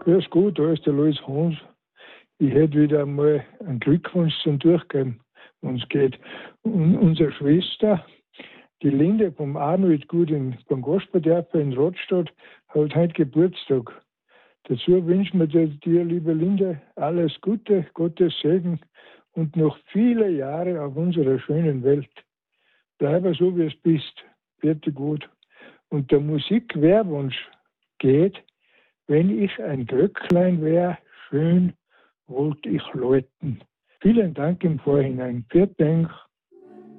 Grüß Gott, da ist der Louis Hans. Ich hätte wieder einmal einen Glückwunsch zum Durchgeben, wenn es geht. Und unsere Schwester, die Linde vom Arnold Gut beim Gosperdörfer in Rottstadt, hat heute Geburtstag. Dazu wünschen wir dir, liebe Linde, alles Gute, Gottes Segen und noch viele Jahre auf unserer schönen Welt. Bleibe so, wie es bist. Bitte gut. Und der Musikwehrwunsch geht: Wenn ich ein Glöcklein wär, schön wollt ich läuten. Vielen Dank im Vorhinein. Vielen Dank.